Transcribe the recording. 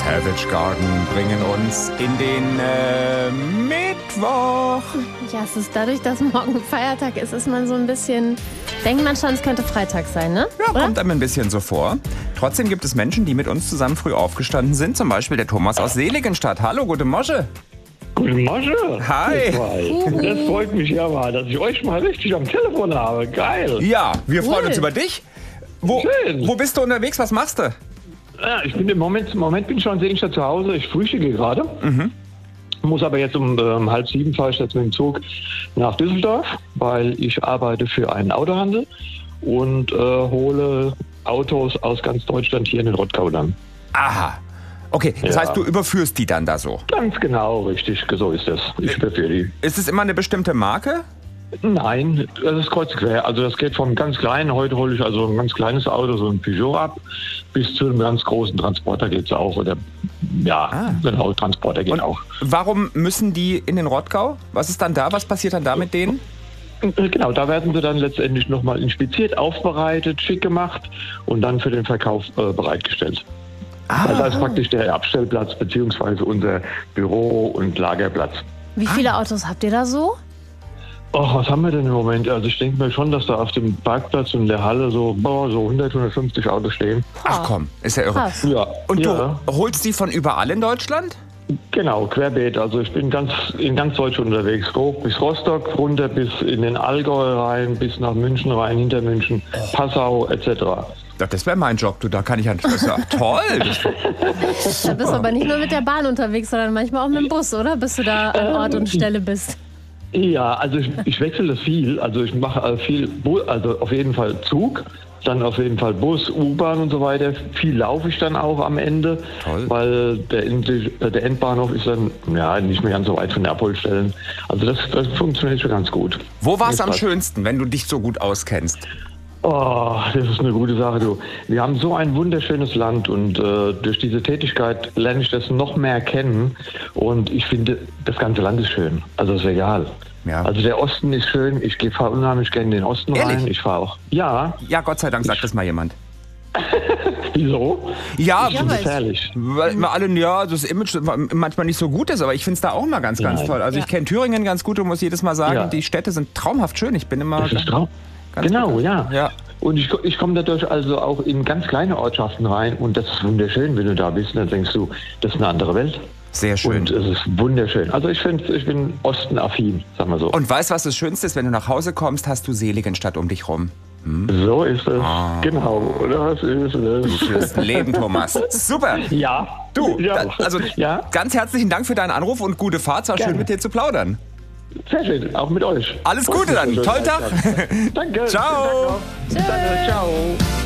Savage Garden bringen uns in den Mittwoch. Ja, es ist dadurch, dass morgen Feiertag ist man so ein bisschen... Denkt man schon, es könnte Freitag sein, ne? Ja, oder? kommt einem ein bisschen so vor. Trotzdem gibt es Menschen, die mit uns zusammen früh aufgestanden sind. Zum Beispiel der Thomas aus Seligenstadt. Hallo, gute Mosche. Guten Morgen. Hi. Das freut mich ja mal, dass ich euch mal richtig am Telefon habe. Geil. Ja, wir freuen Cool. uns über dich. Wo bist du unterwegs? Was machst du? Ja, ich bin im Moment bin ich schon in Seligenstadt zu Hause. Ich frühstücke gerade. Muss aber jetzt um 6:30 fahre ich jetzt mit dem Zug nach Düsseldorf, weil ich arbeite für einen Autohandel und hole Autos aus ganz Deutschland hier in den Rottgau dann. Aha. Okay, das Ja. heißt, du überführst die dann da so. Ganz genau, richtig. So ist es. Ich überführe die. Ist es immer eine bestimmte Marke? Nein, das ist kreuz und quer. Also das geht vom ganz kleinen, heute hole ich also ein ganz kleines Auto, so ein Peugeot ab, bis zu einem ganz großen Transporter geht es auch. Oder ja, genau, Transporter geht auch. Warum müssen die in den Rottgau? Was ist dann da? Was passiert dann da mit denen? Genau, da werden sie dann letztendlich nochmal inspiziert, aufbereitet, schick gemacht und dann für den Verkauf bereitgestellt. Also da ist praktisch der Abstellplatz beziehungsweise unser Büro- und Lagerplatz. Wie viele Autos habt ihr da so? Oh, was haben wir denn im Moment? Also ich denke mir schon, dass da auf dem Parkplatz und in der Halle so 100, 150 Autos stehen. Ach komm, ist ja irre. Krass. Ja. Und ja, du holst die von überall in Deutschland? genau, querbeet. Also ich bin in ganz Deutschland unterwegs. Hoch bis Rostock, runter bis in den Allgäu rein, bis nach München rein, hinter München, Passau etc. Ja, das wäre mein Job, du, da kann ich an. Toll! Da bist du aber nicht nur mit der Bahn unterwegs, sondern manchmal auch mit dem Bus, oder? Bis du da an Ort und Stelle bist. Ja, also ich wechsle das viel. Also ich mache viel, also auf jeden Fall Zug, dann auf jeden Fall Bus, U-Bahn und so weiter. Viel laufe ich dann auch am Ende, Toll. weil der Endbahnhof ist dann ja nicht mehr ganz so weit von der Abholstellen. Also das funktioniert schon ganz gut. Wo war es am Jetzt schönsten, wenn du dich so gut auskennst? Oh, das ist eine gute Sache, du. Wir haben so ein wunderschönes Land und durch diese Tätigkeit lerne ich das noch mehr kennen und ich finde, das ganze Land ist schön. Also ist egal. Ja. Also der Osten ist schön, ich fahre unheimlich gerne in den Osten Ehrlich? rein. Ich fahre auch. Ja, Ja, Gott sei Dank sagt das mal jemand. wieso? Ja, Ja, weil- Gefährlich. weil immer alle, ja, das Image manchmal nicht so gut ist, aber ich finde es da auch mal ganz Nein. toll. Also ich kenne Thüringen ganz gut und muss jedes Mal sagen, Ja. die Städte sind traumhaft schön. Ich bin immer... Das ist Traum. Ganz Genau, begeistert. ja. Ja. Und ich komme dadurch also auch in ganz kleine Ortschaften rein und das ist wunderschön, wenn du da bist. Dann denkst du, das ist eine andere Welt. Sehr schön. Und es ist wunderschön. Also ich bin Osten-affin, sagen wir so. Und weißt du, was das Schönste ist? Wenn du nach Hause kommst, hast du Seligenstadt um dich rum. So ist es. Genau, das ist es. Fürs Leben, Thomas. Super. Ja. Du, ja. also ja, ganz herzlichen Dank für deinen Anruf und gute Fahrt. Es war schön, Gerne. mit dir zu plaudern. sehr schön. Auch mit euch. Alles Gute dann. Tollen Tag. Danke. Ciao. Danke, ciao.